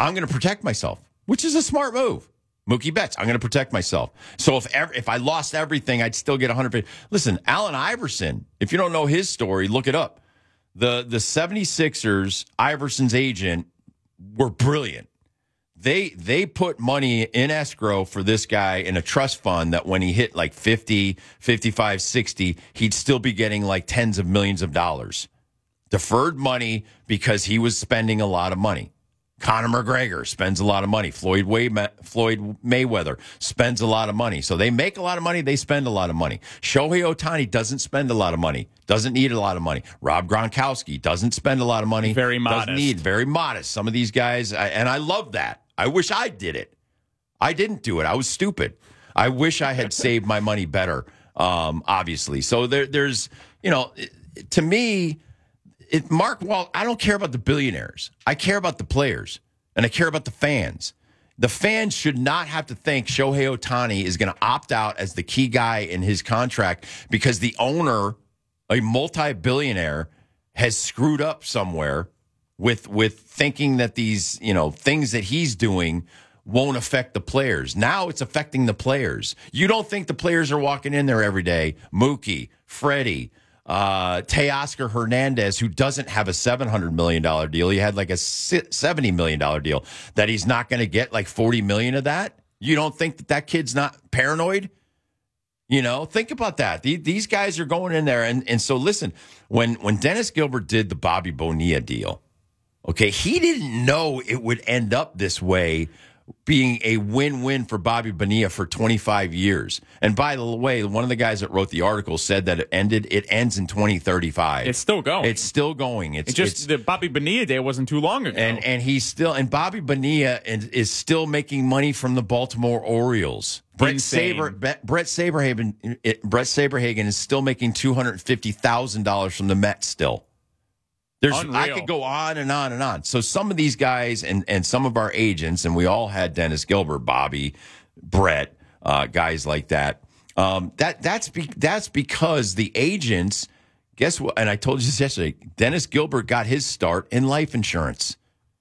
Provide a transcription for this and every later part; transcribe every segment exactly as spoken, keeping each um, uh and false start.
I'm going to protect myself, which is a smart move. Mookie Betts, I'm going to protect myself. So if ever, if I lost everything, I'd still get one hundred fifty. Listen, Allen Iverson, if you don't know his story, look it up. The the 76ers, Iverson's agent, were brilliant. They they put money in escrow for this guy in a trust fund that when he hit like fifty, fifty-five, sixty, he'd still be getting like tens of millions of dollars. Deferred money because he was spending a lot of money. Conor McGregor spends a lot of money. Floyd Way- Floyd Mayweather spends a lot of money. So they make a lot of money. They spend a lot of money. Shohei Ohtani doesn't spend a lot of money. Doesn't need a lot of money. Rob Gronkowski doesn't spend a lot of money. Very modest. Doesn't need. Very modest. Some of these guys, I, and I love that. I wish I did it. I didn't do it. I was stupid. I wish I had saved my money better, um, obviously. So there, there's, you know, to me, it, Mark Walt, I don't care about the billionaires. I care about the players, and I care about the fans. The fans should not have to think Shohei Ohtani is going to opt out as the key guy in his contract because the owner, a multi-billionaire, has screwed up somewhere with with thinking that these, you know, things that he's doing won't affect the players. Now it's affecting the players. You don't think the players are walking in there every day? Mookie, Freddie, uh, Teoscar Hernandez, who doesn't have a seven hundred million dollars deal. He had like a seventy million dollars deal that he's not going to get like forty million dollars of that. You don't think that that kid's not paranoid? You know, think about that. These guys are going in there. And, and so listen, when, when Dennis Gilbert did the Bobby Bonilla deal, okay, he didn't know it would end up this way, being a win-win for Bobby Bonilla for twenty-five years. And by the way, one of the guys that wrote the article said that it ended. It ends in twenty thirty-five. It's still going. It's still going. It's it just it's, the Bobby Bonilla day wasn't too long ago, and and he's still and Bobby Bonilla is, is still making money from the Baltimore Orioles. Brett Insane. Saber, Brett Saberhagen, it, Brett Saberhagen is still making two hundred fifty thousand dollars from the Mets still. There's, Unreal. I could go on and on and on. So some of these guys and, and some of our agents, and we all had Dennis Gilbert, Bobby, Brett, uh, guys like that. Um, that that's be, that's because the agents, guess what? And I told you this yesterday. Dennis Gilbert got his start in life insurance.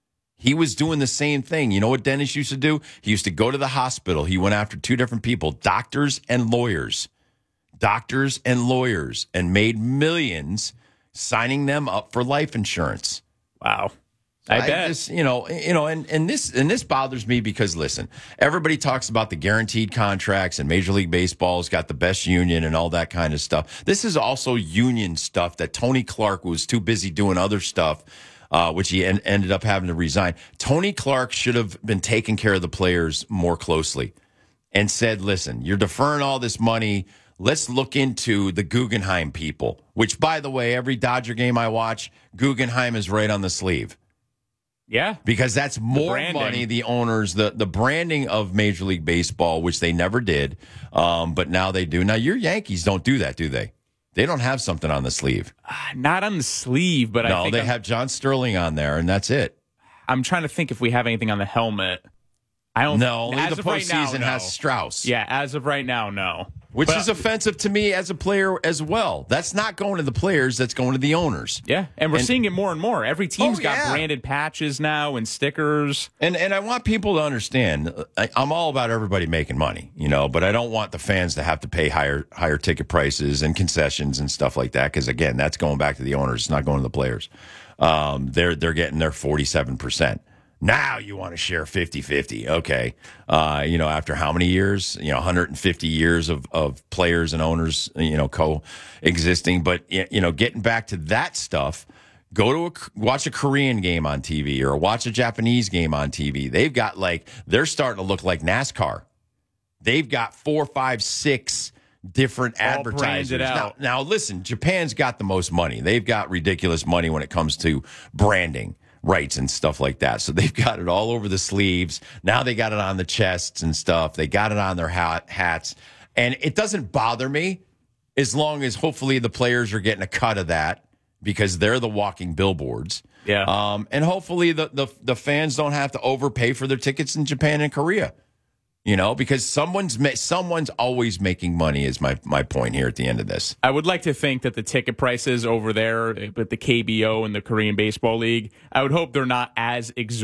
He was doing the same thing. You know what Dennis used to do? He used to go to the hospital. He went after two different people, doctors and lawyers, doctors and lawyers, and made millions signing them up for life insurance. Wow. I, I bet. Just, you know, you know, and, and this and this bothers me because listen, everybody talks about the guaranteed contracts and Major League Baseball's got the best union and all that kind of stuff. This is also union stuff that Tony Clark was too busy doing other stuff, uh, which he en- ended up having to resign. Tony Clark should have been taking care of the players more closely and said, listen, you're deferring all this money. Let's look into the Guggenheim people, which, by the way, every Dodger game I watch, Guggenheim is right on the sleeve. Yeah. Because that's more money, the owners, the, the branding of Major League Baseball, which they never did, um, but now they do. Now, your Yankees don't do that, do they? They don't have something on the sleeve. Uh, not on the sleeve, but no, I think they I'm, have John Sterling on there, and that's it. I'm trying to think if we have anything on the helmet. I don't. No, only as the of right now, postseason no. has Strauss. Yeah, as of right now, no. Which But- is offensive to me as a player as well. That's not going to the players. That's going to the owners. Yeah, and we're And- seeing it more and more. Every team's Oh, got yeah. branded patches now and stickers. And and I want people to understand, I, I'm all about everybody making money, you know, but I don't want the fans to have to pay higher higher ticket prices and concessions and stuff like that. Because again, that's going back to the owners. It's not going to the players. Um, they're they're getting their forty-seven percent. Now you want to share fifty-fifty. Okay. Uh, you know, after how many years? You know, one hundred fifty years of, of players and owners, you know, coexisting. But, you know, getting back to that stuff, go to a, watch a Korean game on T V or watch a Japanese game on T V. They've got like, they're starting to look like NASCAR. They've got four, five, six different All advertisers. branded Now, out. now, listen, Japan's got the most money. They've got ridiculous money when it comes to branding rights and stuff like that. So they've got it all over the sleeves. Now they got it on the chests and stuff. They got it on their hat, hats. And it doesn't bother me as long as hopefully the players are getting a cut of that because they're the walking billboards. Yeah. Um, and hopefully the, the, the fans don't have to overpay for their tickets in Japan and Korea. You know, because someone's ma- someone's always making money is my, my point here at the end of this. I would like to think that the ticket prices over there with the K B O and the Korean Baseball League, I would hope they're not as exorbitant